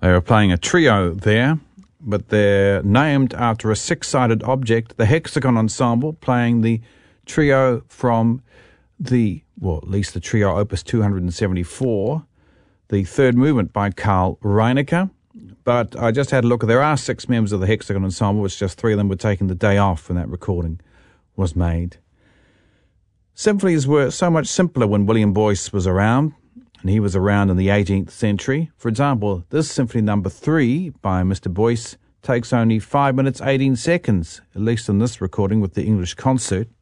They were playing a trio there, but they're named after a six-sided object, the hexagon ensemble, playing the trio from at least the trio Opus 274, the third movement by Carl Reinecke. But I just had a look. There are 6 members of the hexagon ensemble. It's just 3 of them were taking the day off when that recording was made. Symphonies were so much simpler when William Boyce was around, and he was around in the 18th century. For example, this Symphony Number 3 by Mr. Boyce takes only 5 minutes 18 seconds, at least in this recording with the English concert.